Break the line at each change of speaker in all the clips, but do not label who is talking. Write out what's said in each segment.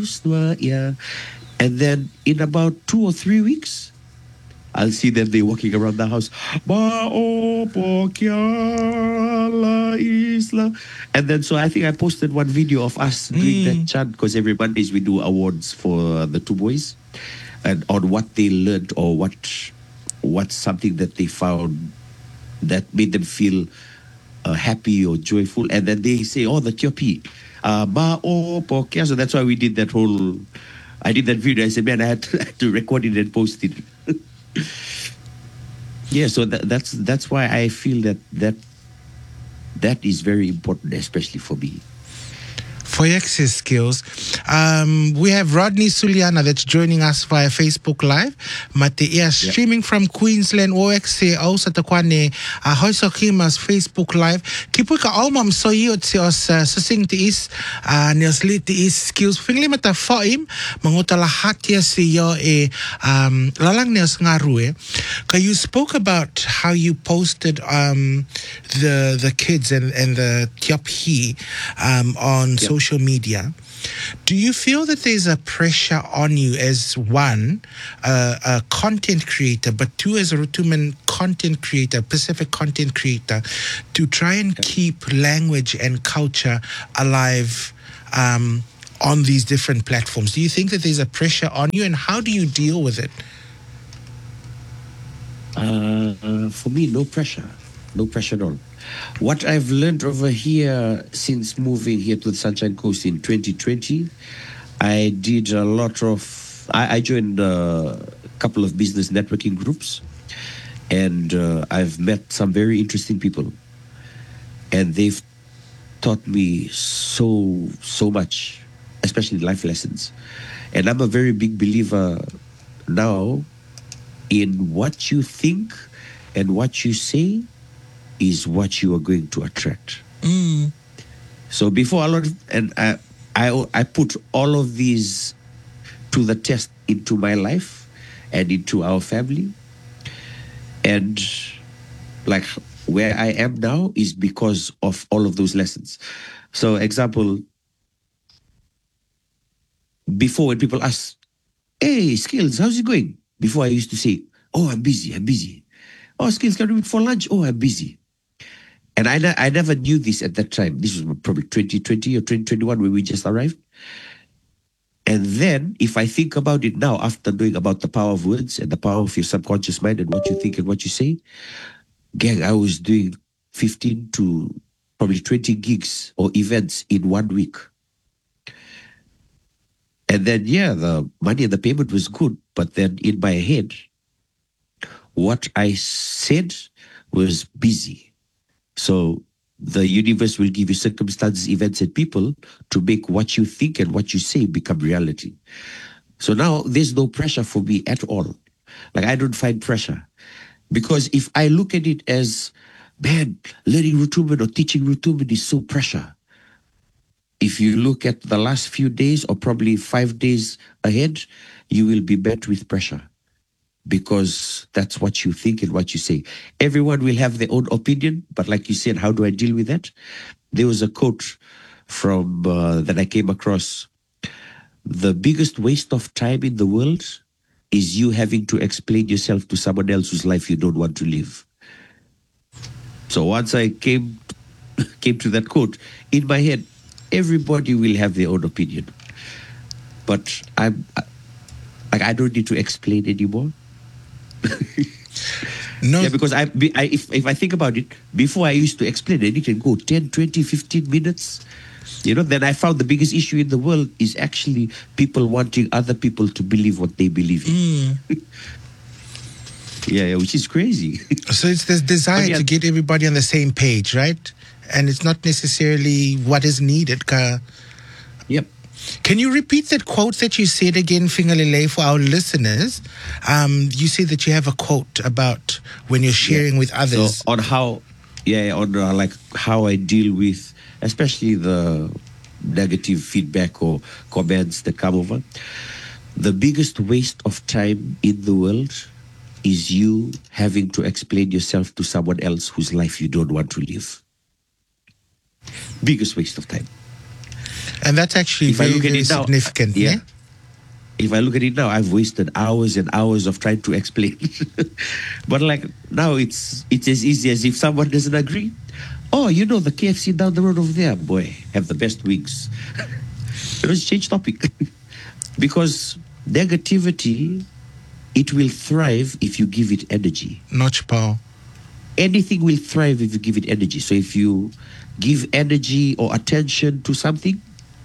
Uswa, yeah. And then in about 2 or 3 weeks, I'll see them, they walking around the house. Bao Pokyala Isla. And then so I think I posted one video of us doing that chant because every Mondays we do awards for the two boys and on what they learned or what's something that they found that made them feel happy or joyful. And then they say, oh, the Tiopi. Bao Pokya. So that's why we did that whole. I did that video. I said, man, I had to record it and post it. Yeah, so that's why I feel that is very important, especially for me.
For access skills, we have Rodney Suliana that's joining us via Facebook Live. Mate streaming from Queensland. OXC also takwane Hoisokima's Facebook Live. Kipuka almam so yot si os sasing tiis nios lit tiis skills. Fingli mata faim manguta lahat ya si yo lalang nios ngaru. You spoke about how you posted the kids and the tiaphi on social media. Do you feel that there's a pressure on you as one, a content creator, but two, as a Rutuman content creator, Pacific content creator, to try and keep language and culture alive on these different platforms? Do you think that there's a pressure on you, and how do you deal with it?
For me, no pressure at all. What I've learned over here since moving here to the Sunshine Coast in 2020, I did a lot of. I joined a couple of business networking groups, and I've met some very interesting people, and they've taught me so much, especially life lessons. And I'm a very big believer now in what you think and what you say is what you are going to attract. So before I put all of these to the test into my life and into our family. And like where I am now is because of all of those lessons. So example, before when people ask, hey, Skills, how's it going? Before I used to say, oh, I'm busy. Oh, Skills, can we meet for lunch? Oh, I'm busy. And I never knew this at that time. This was probably 2020 or 2021 when we just arrived. And then if I think about it now, after knowing about the power of words and the power of your subconscious mind and what you think and what you say, gang, I was doing 15 to probably 20 gigs or events in 1 week. And then, the money and the payment was good. But then in my head, what I said was busy. So the universe will give you circumstances, events, and people to make what you think and what you say become reality. So now there's no pressure for me at all. Like I don't find pressure. Because if I look at it as, man, learning Rutuman or teaching Rutuman is so pressure. If you look at the last few days or probably 5 days ahead, you will be met with pressure. Because that's what you think and what you say. Everyone will have their own opinion, but like you said, how do I deal with that? There was a quote from that I came across. The biggest waste of time in the world is you having to explain yourself to someone else whose life you don't want to live. So once I came to that quote, in my head, everybody will have their own opinion. But I don't need to explain anymore.
No.
Yeah, because if I think about it, before I used to explain and it can go 10, 20, 15 minutes. Then I found the biggest issue in the world is actually people wanting other people to believe what they believe in. Yeah, which is crazy.
So it's this desire to get everybody on the same page, right? And it's not necessarily what is needed.
Yep.
Can you repeat that quote that you said again, Fingalile, for our listeners? You said that you have a quote about when you're sharing with others.
So on how I deal with, especially the negative feedback or comments that come over. The biggest waste of time in the world is you having to explain yourself to someone else whose life you don't want to live. Biggest waste of time.
And that's actually
If I
very,
look at
very
it now,
significant.
yeah.
Yeah.
If I look at it now, I've wasted hours and hours of trying to explain. But like now, it's as easy as if someone doesn't agree. Oh, you know the KFC down the road over there, boy, have the best wings. Let's change topic. Because negativity, it will thrive if you give it energy.
Notch power.
Anything will thrive if you give it energy. So if you give energy or attention to something,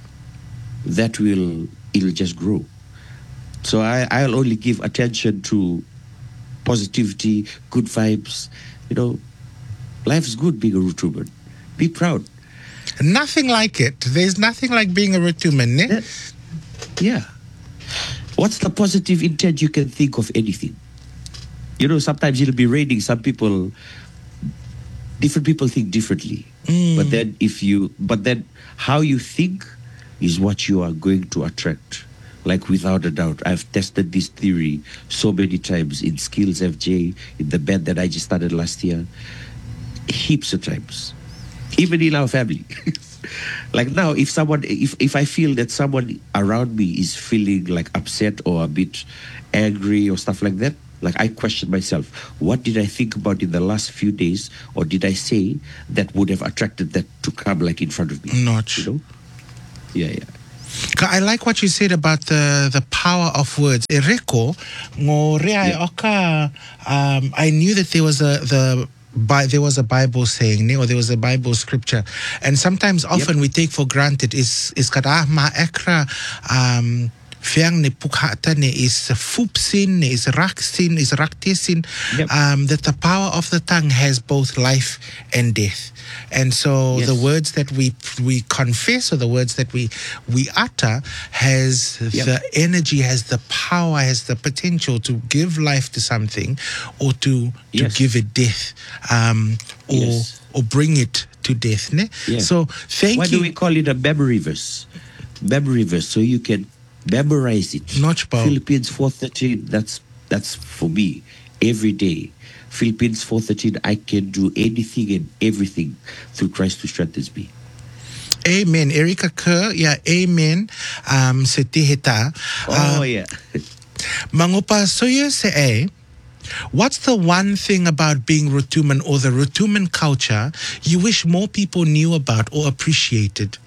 it'll just grow. So I'll only give attention to positivity, good vibes. Life's good being a Rutuman. Be proud.
Nothing like it. There's nothing like being a Rutuman, ne?
Yeah. What's the positive intent you can think of anything? Sometimes it'll be raining. Different people think differently. But then how you think is what you are going to attract. Like without a doubt, I've tested this theory so many times in Skills FJ, in the band that I just started last year, heaps of times, even in our family. Like now, if I feel that someone around me is feeling like upset or a bit angry or stuff like that, like I question myself, what did I think about in the last few days, or did I say that would have attracted that to come like in front of me?
Notch.
Yeah.
I like what you said about the power of words. Ereko, I knew that there was a Bible saying, or there was a Bible scripture, and sometimes often we take for granted is kada ma ekra Fiang ne pukhata ne is fupsin, is raksin, is raktisin, that the power of the tongue has both life and death. And so the words that we confess, or the words that we utter, has the energy, has the power, has the potential to give life to something, or to give it death, or bring it to death. Ne? So thank you.
Why do we call it a memory verse? Memory verse, so you can memorize it. Philippians 4:13. That's for me every day. Philippians 4:13. I can do anything and everything through Christ who strengthens me.
Amen. Erika Kerr, amen. Setiheta. Mangopa soya se what's the one thing about being Rutuman, or the Rutuman culture, you wish more people knew about or appreciated?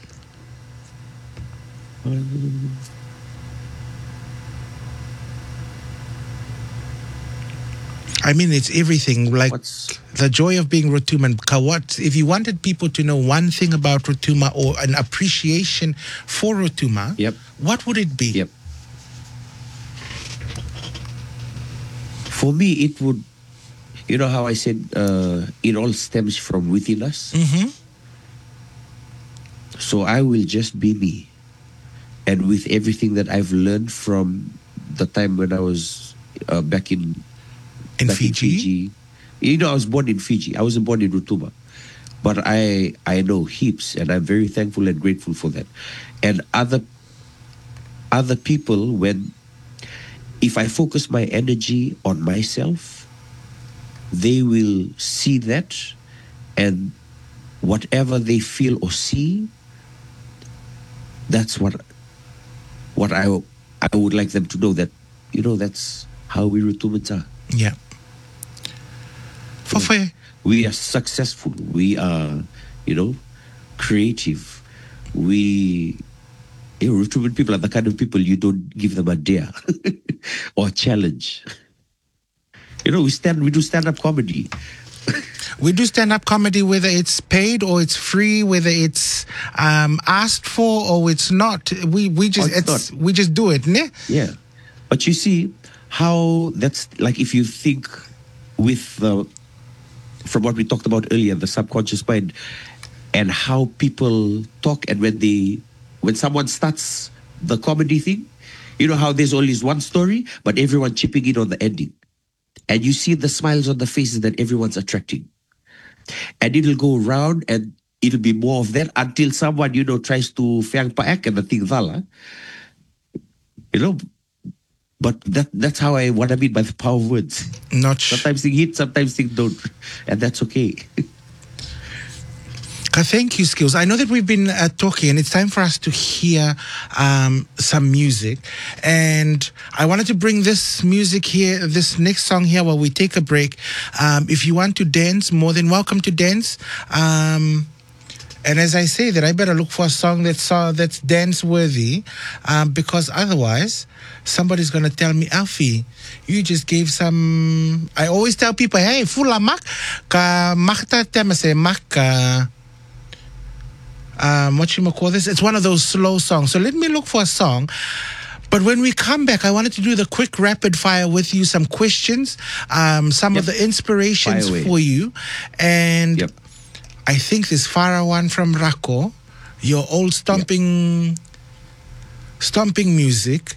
I mean, it's everything. Like the joy of being Rutuman. What if you wanted people to know one thing about Rutuma, or an appreciation for Rutuma? What would it be?
For me, it would. You know how I said it all stems from within us. So I will just be me, and with everything that I've learned from the time when I was back in Fiji. I was born in Fiji. I wasn't born in Rutuma. But I know heaps, and I'm very thankful and grateful for that. And other people, if I focus my energy on myself, they will see that, and whatever they feel or see, that's what I would like them to know, that, that's how we Rutumans are.
Yeah.
We are successful. We are, creative. Rutuman people are the kind of people you don't give them a dare or challenge. We do stand-up comedy.
We do stand-up comedy, whether it's paid or it's free, whether it's asked for or it's not. We just do it, ne?
Yeah. But you see how that's like, if you think from what we talked about earlier, the subconscious mind, and how people talk, and when someone starts the comedy thing, how there's always one story, but everyone chipping in on the ending. And you see the smiles on the faces that everyone's attracting. And it'll go around, and it'll be more of that until someone, tries to fiang paek and the thing vala. But that's what I mean by the power of words.
Sometimes
they hit, sometimes they don't. And that's okay.
Thank you, Skills. I know that we've been talking, and it's time for us to hear some music. And I wanted to bring this music here, this next song here, while we take a break. If you want to dance, more than welcome to dance. And as I say that, I better look for a song that's dance-worthy, because otherwise, somebody's going to tell me, Alfie, you just gave some... I always tell people, hey, fula mak, ka makta temase mak, what you call this? It's one of those slow songs. So let me look for a song. But when we come back, I wanted to do the quick rapid fire with you, some questions, some of the inspirations for you. And I think this Farah one from Rako, your old stomping music,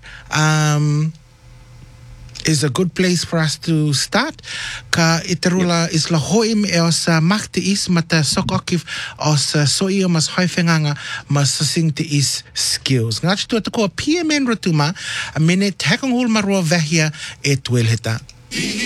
is a good place for us to start. Ka itarula is la hoim e os makte is mata sokokif os soio mas hoifenganga mas sing te is skills. Ngach tu atako PMN rotuma a minute hakang hul marua vahia e tuelheta.